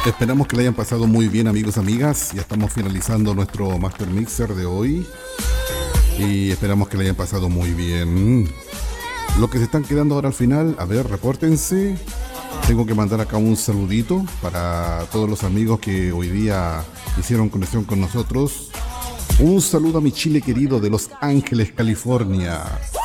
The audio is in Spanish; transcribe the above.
Esperamos que le hayan pasado muy bien, amigos, amigas. Ya estamos finalizando nuestro Master Mixer de hoy y esperamos que le hayan pasado muy bien. Los que se están quedando ahora al final, a ver, repórtense. Tengo que mandar acá un saludito para todos los amigos que hoy día hicieron conexión con nosotros. Un saludo a mi Chile querido de Los Ángeles, California.